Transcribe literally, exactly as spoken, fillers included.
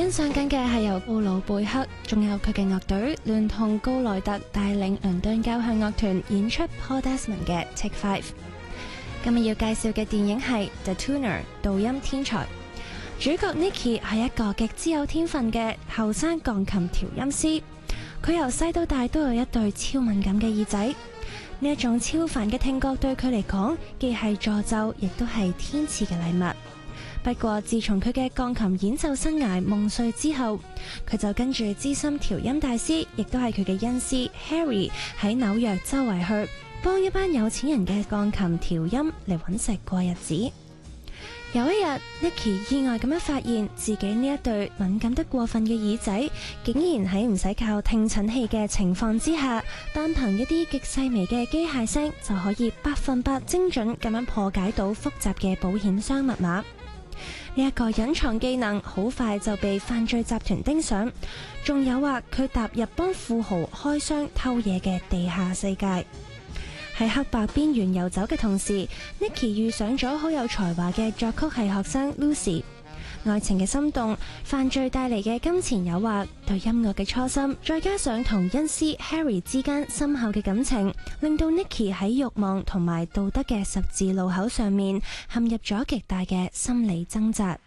欣賞緊嘅係由布魯貝克，仲有佢嘅樂隊，聯同高萊特帶領倫敦交響樂團演出 Paul Desmond 嘅 Take Five。今日要介紹嘅電影係 The Tuner 導音天才。主角 Nicky 係一個極之有天分嘅後生鋼琴調音師，佢由細到大都有一對超敏感嘅耳仔。呢一種超凡嘅聽覺對佢嚟講，既係詛咒，亦都係天賜嘅禮物。不過自從佢嘅鋼琴演奏生涯夢碎之後，佢就跟住資深調音大師，亦都係佢嘅恩師 Harry 喺紐約周圍去幫一班有錢人嘅鋼琴調音嚟揾食過日子。有一日 Nicky 意外咁樣發現自己呢一對敏感得過分嘅耳仔，竟然喺唔使靠聽診器嘅情況之下，單憑一啲極細微嘅機械聲就可以百分百精準咁樣破解到複雜嘅保險箱密碼。呢一個隱藏技能好快就被犯罪集團盯上，仲誘惑佢踏入幫富豪開箱偷嘢嘅地下世界。喺黑白邊緣遊走嘅同時， Nicky 遇上咗好有才華嘅作曲系學生 Lucy。 愛情嘅心動，犯罪帶嚟嘅金錢誘惑，對音樂嘅初心，再加上同恩師 Harry 之間深厚嘅感情，令到 Nicky 喺慾望同埋道德嘅十字路口上面陷入咗極大嘅心理掙扎。